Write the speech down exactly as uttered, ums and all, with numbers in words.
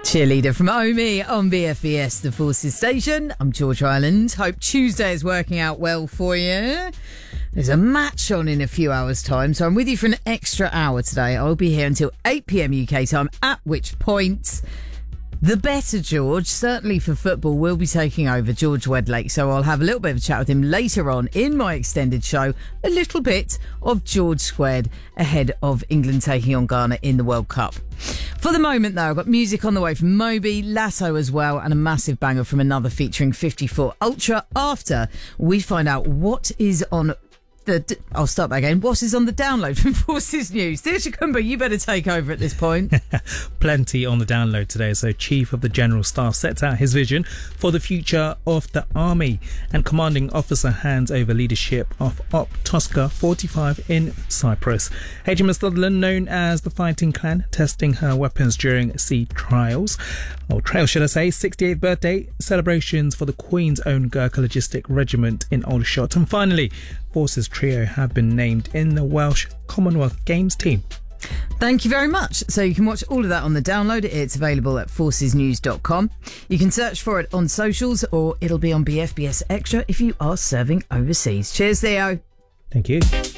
Cheerleader from Omi on B F B S, the Forces Station. I'm George Ireland. Hope Tuesday is working out well for you. There's a match on in a few hours' time, so I'm with you for an extra hour today. I'll be here until eight p.m. U K time, at which point the better George, certainly for football, will be taking over, George Wedlake. So I'll have a little bit of a chat with him later on in my extended show. A little bit of George Squared ahead of England taking on Ghana in the World Cup. For the moment, though, I've got music on the way from Moby, Lasso as well, and a massive banger from another featuring fifty-four Ultra after we find out what is on the... I'll start that again. What is on the download from Forces News? Dear Shakumba, you better take over at this point. Plenty on the download today. So Chief of the General Staff sets out his vision for the future of the Army, and Commanding Officer hands over leadership of Op Tosca forty-five in Cyprus. H M S Sutherland, known as the Fighting Clan, testing her weapons during sea trials. Or trail, should I say. sixty-eighth birthday celebrations for the Queen's Own Gurkha Logistic Regiment in Aldershot. And finally, Forces Trio have been named in the Welsh Commonwealth Games team. Thank you very much. So you can watch all of that on the download. It's available at forces news dot com. You can search for it on socials, or it'll be on B F B S Extra if you are serving overseas. Cheers, Theo. Thank you.